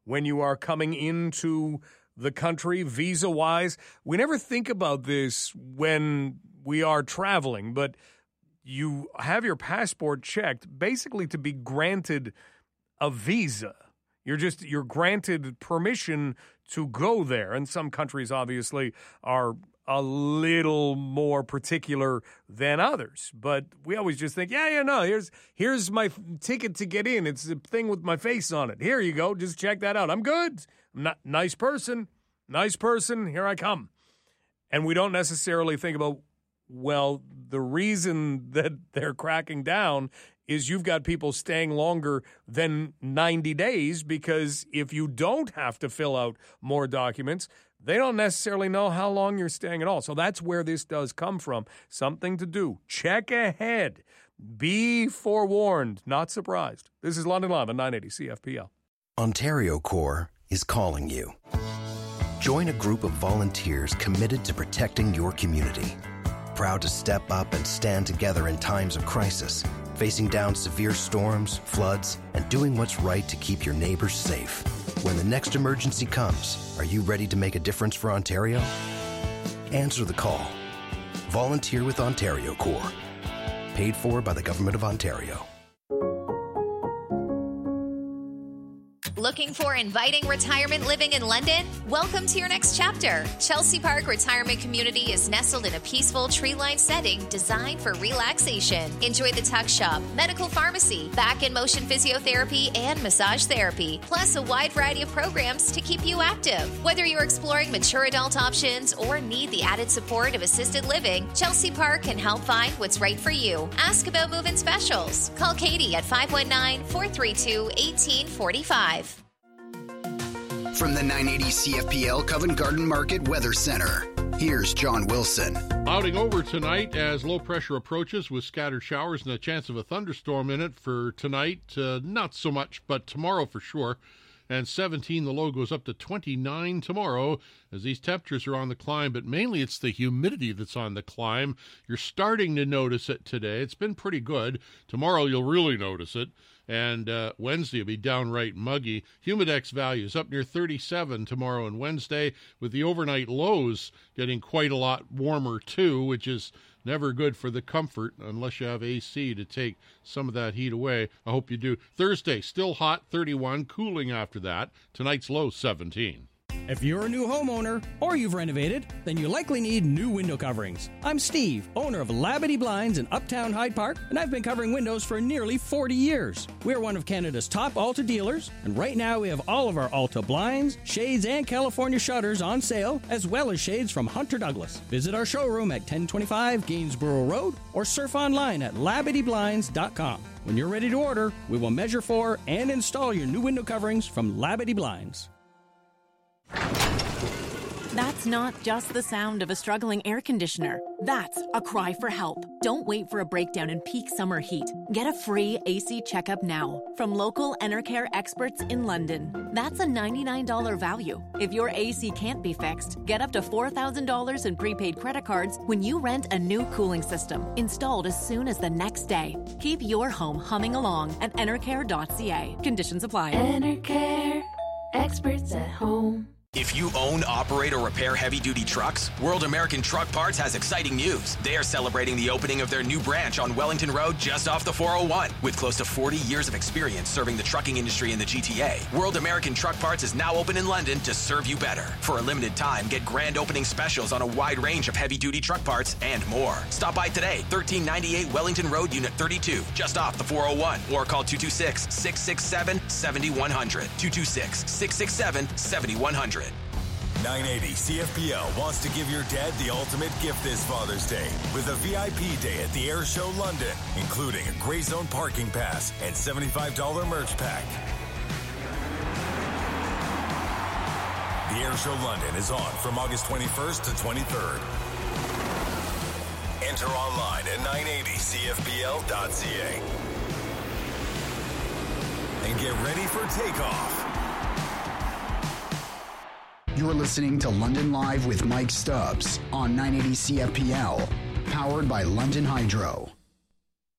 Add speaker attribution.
Speaker 1: when you are coming into the country visa-wise. We never think about this when we are traveling, but you have your passport checked basically to be granted a visa. You're granted permission to go there. And some countries obviously are a little more particular than others. But we always just think, here's my ticket to get in. It's a thing with my face on it. Here you go. Just check that out. I'm good. I'm not nice person. Here I come. And we don't necessarily think about, well, the reason that they're cracking down is you've got people staying longer than 90 days because if you don't have to fill out more documents, they don't necessarily know how long you're staying at all. So that's where this does come from. Something to do. Check ahead. Be forewarned, not surprised. This is London Live on 980 CFPL.
Speaker 2: Ontario Corps is calling you. Join a group of volunteers committed to protecting your community. Proud to step up and stand together in times of crisis, facing down severe storms, floods, and doing what's right to keep your neighbors safe. When the next emergency comes, are you ready to make a difference for Ontario? Answer the call. Volunteer with Ontario Corps. Paid for by the Government of Ontario.
Speaker 3: Looking for inviting retirement living in London? Welcome to your next chapter. Chelsea Park Retirement Community is nestled in a peaceful tree-lined setting designed for relaxation. Enjoy the tuck shop, medical pharmacy, back and motion physiotherapy, and massage therapy, plus a wide variety of programs to keep you active. Whether you're exploring mature adult options or need the added support of assisted living, Chelsea Park can help find what's right for you. Ask about move-in specials. Call Katie at 519-432-1845.
Speaker 4: From the 980 CFPL Covent Garden Market Weather Center, here's John Wilson.
Speaker 5: Clouding over tonight as low pressure approaches with scattered showers and a chance of a thunderstorm in it for tonight. Not so much, but tomorrow for sure. And 17, the low goes up to 29 tomorrow as these temperatures are on the climb, but mainly it's the humidity that's on the climb. You're starting to notice it today. It's been pretty good. Tomorrow you'll really notice it. And Wednesday will be downright muggy. Humidex values up near 37 tomorrow and Wednesday, with the overnight lows getting quite a lot warmer too, which is never good for the comfort unless you have AC to take some of that heat away. I hope you do. Thursday, still hot, 31, cooling after that. Tonight's low, 17.
Speaker 6: If you're a new homeowner or you've renovated, then you likely need new window coverings. I'm Steve, owner of Labadee Blinds in Uptown Hyde Park, and I've been covering windows for nearly 40 years. We're one of Canada's top Alta dealers, and right now we have all of our Alta blinds, shades, and California shutters on sale, as well as shades from Hunter Douglas. Visit our showroom at 1025 Gainsborough Road or surf online at LabadeeBlinds.com. When you're ready to order, we will measure for and install your new window coverings from Labadee Blinds.
Speaker 7: That's not just the sound of a struggling air conditioner. That's a cry for help. Don't wait for a breakdown in peak summer heat. Get a free AC checkup now from local Enercare experts in London. That's a $99 value. If your AC can't be fixed, get up to $4,000 in prepaid credit cards when you rent a new cooling system, installed as soon as the next day. Keep your home humming along at enercare.ca. Conditions apply.
Speaker 8: Enercare, experts at home.
Speaker 9: If you own, operate, or repair heavy-duty trucks, World American Truck Parts has exciting news. They are celebrating the opening of their new branch on Wellington Road just off the 401. With close to 40 years of experience serving the trucking industry in the GTA, World American Truck Parts is now open in London to serve you better. For a limited time, get grand opening specials on a wide range of heavy-duty truck parts and more. Stop by today, 1398 Wellington Road, Unit 32, just off the 401, or call 226-667-7100. 226-667-7100.
Speaker 10: 980 CFPL wants to give your dad the ultimate gift this Father's Day with a VIP day at the Air Show London, including a Grey Zone parking pass and $75 merch pack. The Air Show London is on from August 21st to 23rd. Enter online at 980CFPL.ca and get ready for takeoff.
Speaker 4: You're listening to London Live with Mike Stubbs on 980 CFPL, powered by London Hydro.